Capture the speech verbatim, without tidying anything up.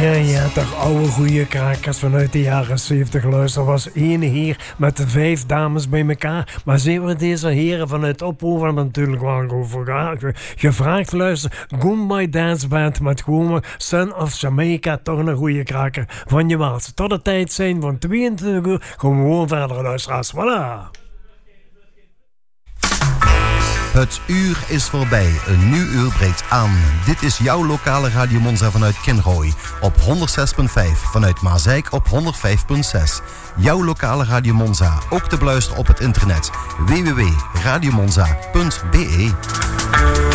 Ja, ja, toch oude goede krakers vanuit de jaren zeventig. Luister, was één heer met de vijf dames bij elkaar. Maar zien we deze heren vanuit Ophoven hebben natuurlijk wel gevraagd. Luister, Goodbye Dance Band met gewoon Son of Jamaica. Toch een goede kraker van je maat. Tot de tijd zijn van tweeëntwintig uur. Gewoon verder, luisteraars. Voilà. Het uur is voorbij. Een nieuw uur breekt aan. Dit is jouw lokale Radio Monza vanuit Kinrooi. Op honderdzes komma vijf. Vanuit Maasijk op honderdvijf komma zes. Jouw lokale Radio Monza. Ook te beluisteren op het internet. w w w punt radio monza punt b e